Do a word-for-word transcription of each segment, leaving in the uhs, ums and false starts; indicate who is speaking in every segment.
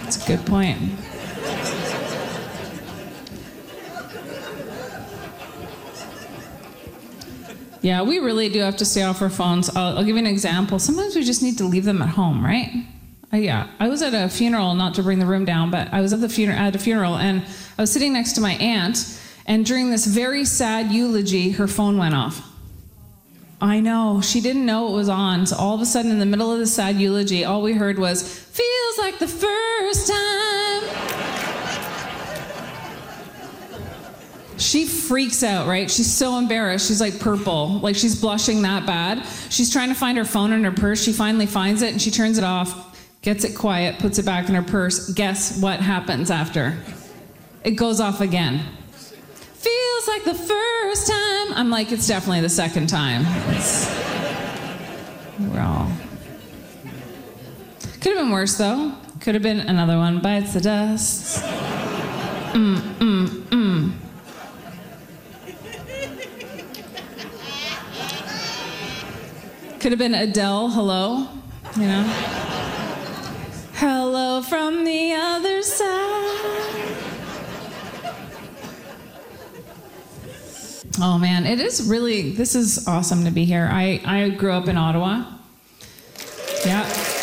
Speaker 1: That's a good point. Yeah, we really do have to stay off our phones. I'll, I'll give you an example. Sometimes we just need to leave them at home, right? Uh, yeah, I was at a funeral, not to bring the room down, but I was at the funeral at a funeral, and I was sitting next to my aunt, and during this very sad eulogy, her phone went off. I know, she didn't know it was on, so all of a sudden, in the middle of the sad eulogy, all we heard was, "Feels like the first time." She freaks out, right? She's so embarrassed. She's like purple, like she's blushing that bad. She's trying to find her phone in her purse. She finally finds it and she turns it off, gets it quiet, puts it back in her purse. Guess what happens after? It goes off again. Feels like the first time. I'm like, it's definitely the second time. It's... We're all... Could have been worse though. Could have been another one, bites the dust. Mm, mm, mm. Could have been Adele, hello, you know? Hello from the other side. Oh man, it is really, this is awesome to be here. I, I grew up in Ottawa. Yeah.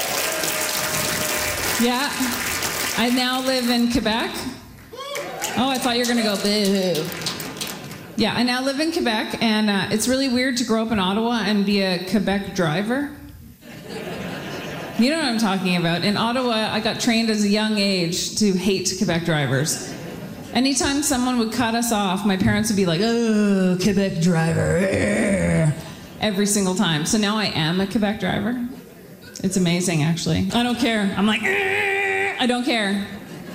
Speaker 1: Yeah. I now live in Quebec. Oh, I thought you were gonna go boo. Yeah, I now live in Quebec, and uh, it's really weird to grow up in Ottawa and be a Quebec driver. You know what I'm talking about. In Ottawa, I got trained as a young age to hate Quebec drivers. Anytime someone would cut us off, my parents would be like, "Oh, Quebec driver," every single time. So now I am a Quebec driver. It's amazing, actually. I don't care. I'm like, I don't care.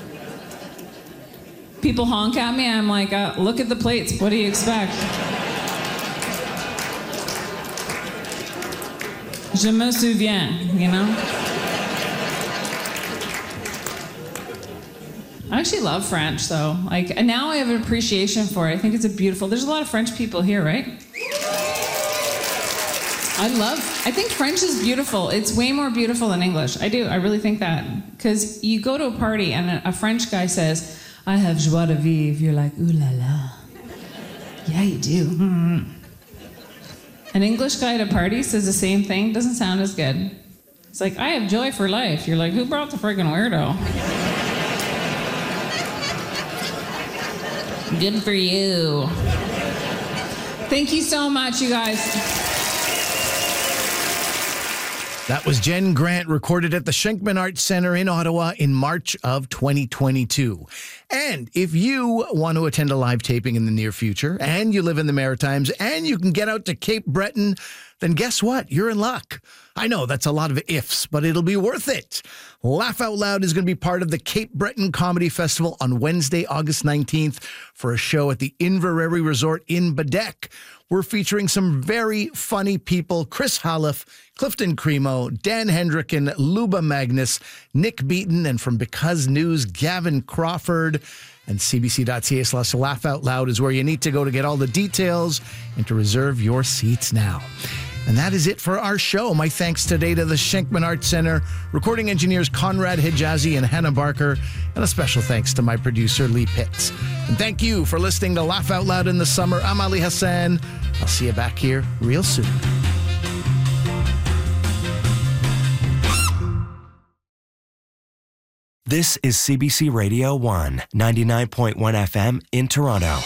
Speaker 1: People honk at me, I'm like, uh, look at the plates, what do you expect? Je me souviens, you know? I actually love French, though. Like, and now I have an appreciation for it. I think it's a beautiful, there's a lot of French people here, right? I love, I think French is beautiful. It's way more beautiful than English. I do, I really think that. Because you go to a party and a, a French guy says, "I have joie de vivre," you're like, ooh la la. Yeah, you do. Mm-hmm. An English guy at a party says the same thing, doesn't sound as good. It's like, "I have joy for life." You're like, who brought the friggin' weirdo? Good for you. Thank you so much, you guys.
Speaker 2: That was Jen Grant, recorded at the Shenkman Arts Centre in Ottawa in March of twenty twenty-two. And if you want to attend a live taping in the near future, and you live in the Maritimes, and you can get out to Cape Breton, then guess what? You're in luck. I know that's a lot of ifs, but it'll be worth it. Laugh Out Loud is going to be part of the Cape Breton Comedy Festival on Wednesday, August nineteenth for a show at the Inverary Resort in Badek. We're featuring some very funny people: Chris Halleff, Clifton Cremo, Dan Hendricken, Luba Magnus, Nick Beaton, and from Because News, Gavin Crawford. And cbc.ca slash laugh out loud is where you need to go to get all the details and to reserve your seats now. And that is it for our show. My thanks today to the Shenkman Arts Centre, recording engineers Conrad Hijazi and Hannah Barker, and a special thanks to my producer, Lee Pitts. And thank you for listening to Laugh Out Loud in the Summer. I'm Ali Hassan. I'll see you back here real soon.
Speaker 3: This is C B C Radio one, ninety-nine point one F M in Toronto.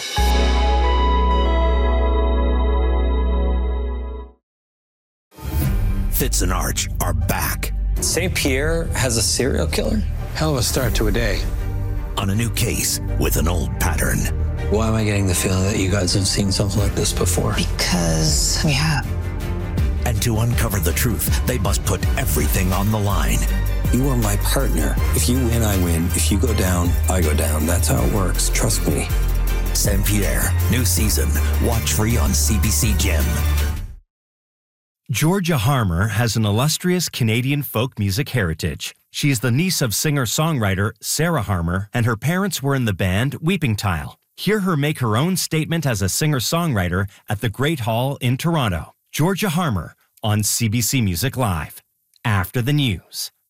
Speaker 3: Fitz and Arch are back.
Speaker 4: Saint Pierre has a serial killer?
Speaker 5: Hell of a start to a day.
Speaker 3: On a new case with an old pattern.
Speaker 4: Why am I getting the feeling that you guys have seen something like this before?
Speaker 6: Because we have.
Speaker 3: And to uncover the truth, they must put everything on the line.
Speaker 4: You are my partner. If you win, I win. If you go down, I go down. That's how it works. Trust me.
Speaker 3: Saint Pierre, new season. Watch free on C B C Gem. Georgia Harmer has an illustrious Canadian folk music heritage. She is the niece of singer-songwriter Sarah Harmer, and her parents were in the band Weeping Tile. Hear her make her own statement as a singer-songwriter at the Great Hall in Toronto. Georgia Harmer on C B C Music Live. After the news.